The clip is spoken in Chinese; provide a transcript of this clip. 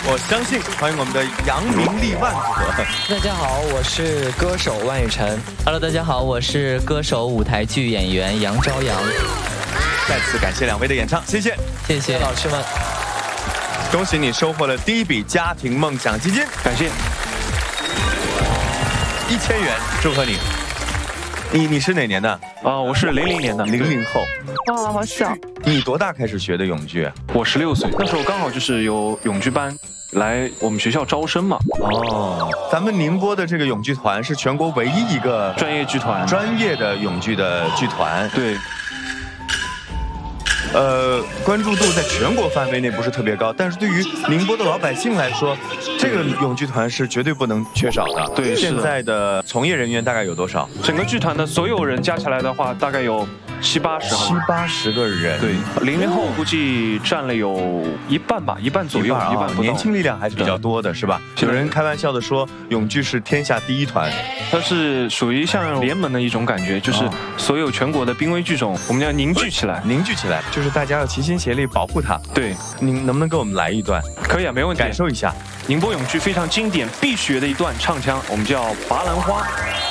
我相信，欢迎我们的扬名立万组合。 大家好，我是歌手万雨晨。 Hello， 大家好，我是歌手舞台剧演员杨朝阳。 再次感谢两位的演唱，谢谢， 谢谢老师们。 恭喜你收获了第一笔家庭梦想基金， 感谢 1000元，祝贺你。你是哪年的？ 我是00年的 ，00后。 哇，好小。 你多大开始学的泳剧？ 我16岁，那时候刚好就是有泳剧班来我们学校招生嘛。 哦，咱们宁波的这个泳剧团是全国唯一一个专业剧团， 专业的泳剧的剧团。 对。 关注度在全国范围内不是特别高，但是对于宁波的老百姓来说，这个泳剧团是绝对不能缺少的。 对， 现在的从业人员大概有多少？ 整个剧团的所有人加起来的话，大概有 70-80个人。 对，00后估计占了有一半吧，一半左右，一半不到。 年轻力量还是比较多的，是吧？有人开玩笑的说，泳剧是天下第一团， 它是属于像联盟的一种感觉，就是所有全国的濒危剧种，我们要凝聚起来， 就是大家要齐心协力保护它。 对， 您能不能给我们来一段？ 可以啊，没问题。 感受一下宁波泳剧非常经典必学的一段唱腔，我们叫《拔兰花》。